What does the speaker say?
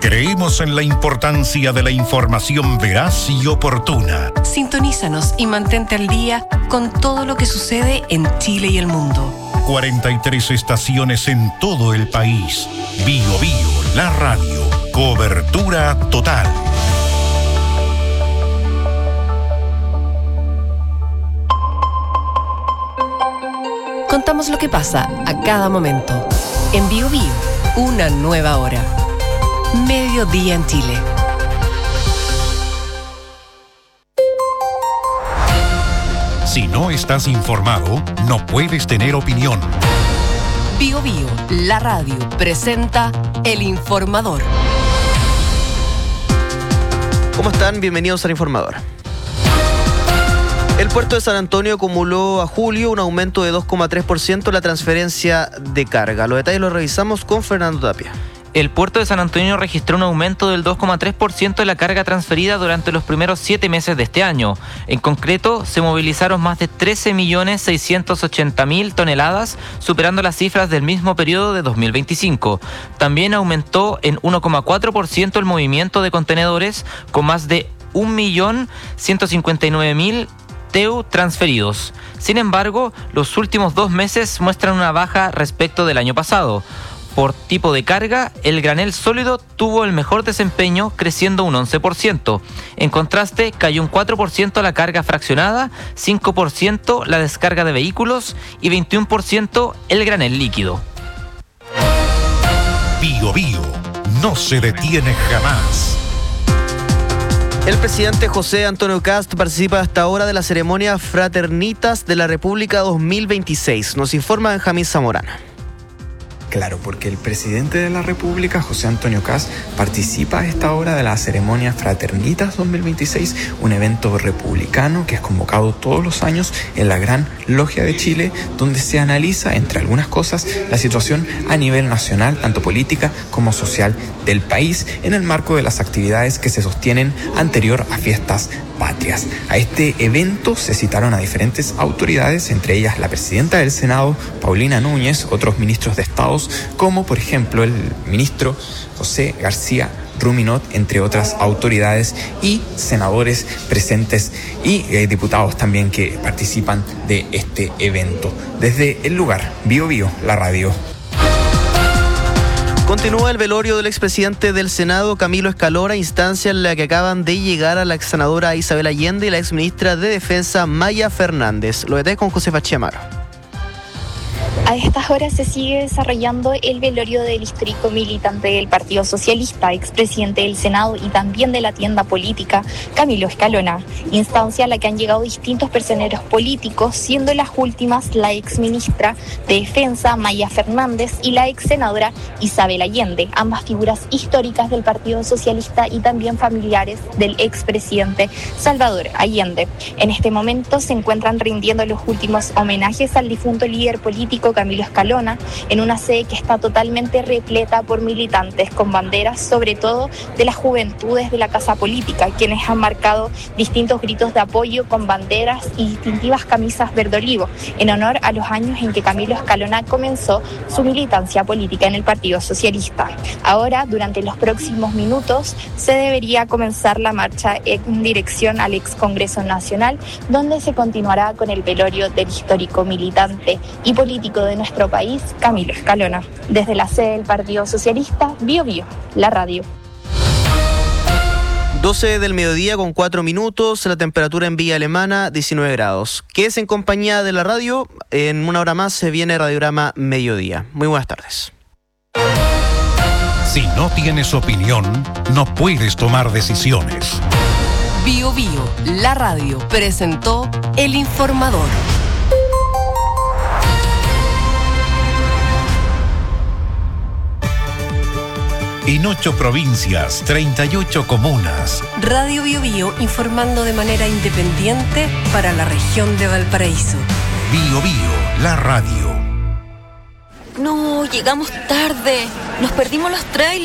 Creemos en la importancia de la información veraz y oportuna. Sintonízanos y mantente al día con todo lo que sucede en Chile y el mundo. 43 estaciones en todo el país. Bio Bio, la radio. Cobertura total. Contamos lo que pasa a cada momento. En Bio Bio, una nueva hora. Mediodía en Chile. Si no estás informado, no puedes tener opinión. Bio Bio, la radio, presenta El Informador. ¿Cómo están? Bienvenidos al Informador. El puerto de San Antonio acumuló a julio un aumento de 2,3% en la transferencia de carga. Los detalles los revisamos con Fernando Tapia. El puerto de San Antonio registró un aumento del 2,3% de la carga transferida durante los primeros 7 meses de este año. En concreto, se movilizaron más de 13.680.000 toneladas, superando las cifras del mismo periodo de 2025. También aumentó en 1,4% el movimiento de contenedores, con más de 1.159.000 TEU transferidos. Sin embargo, los últimos 2 meses muestran una baja respecto del año pasado. Por tipo de carga, el granel sólido tuvo el mejor desempeño, creciendo un 11%. En contraste, cayó un 4% la carga fraccionada, 5% la descarga de vehículos y 21% el granel líquido. Bio Bio, no se detiene jamás. El presidente José Antonio Kast participa hasta ahora de la ceremonia Fraternitas de la República 2026. Nos informa Benjamín Zamorano. Claro, porque el presidente de la República, José Antonio Kast, participa a esta hora de la ceremonia Fraternitas 2026, un evento republicano que es convocado todos los años en la Gran Logia de Chile, donde se analiza, entre algunas cosas, la situación a nivel nacional, tanto política como social del país, en el marco de las actividades que se sostienen anterior a fiestas patrias. A este evento se citaron a diferentes autoridades, entre ellas la presidenta del Senado, Paulina Núñez, otros ministros de Estado, como por ejemplo el ministro José García Ruminot, entre otras autoridades y senadores presentes y diputados también que participan de este evento. Desde el lugar, Bio Bio, la radio. Continúa el velorio del expresidente del Senado, Camilo Escalona, instancia en la que acaban de llegar a la ex senadora Isabel Allende y la ex ministra de Defensa, Maya Fernández. Lo detalles con Josefa Chiamaro. A estas horas se sigue desarrollando el velorio del histórico militante del Partido Socialista, expresidente del Senado y también de la tienda política, Camilo Escalona, instancia a la que han llegado distintos personeros políticos, siendo las últimas la exministra de Defensa, Maya Fernández, y la ex senadora Isabel Allende, ambas figuras históricas del Partido Socialista y también familiares del expresidente Salvador Allende. En este momento se encuentran rindiendo los últimos homenajes al difunto líder político Camilo Escalona, en una sede que está totalmente repleta por militantes con banderas, sobre todo de las juventudes de la casa política, quienes han marcado distintos gritos de apoyo con banderas y distintivas camisas verde olivo, en honor a los años en que Camilo Escalona comenzó su militancia política en el Partido Socialista. Ahora, durante los próximos minutos, se debería comenzar la marcha en dirección al ex Congreso Nacional, donde se continuará con el velorio del histórico militante y político de nuestro país, Camilo Escalona. Desde la sede del Partido Socialista, Bio Bio, la radio. 12 del mediodía con 4 minutos, la temperatura en Villa Alemana 19 grados. Quédese en compañía de la radio, en una hora más se viene Radiograma Mediodía. Muy buenas tardes. Si no tienes opinión, no puedes tomar decisiones. Bio Bio, la radio, presentó El Informador. En 8 provincias, 38 comunas. Radio Bio Bio, informando de manera independiente para la región de Valparaíso. Bio Bio, la radio. No, llegamos tarde. Nos perdimos los trailers.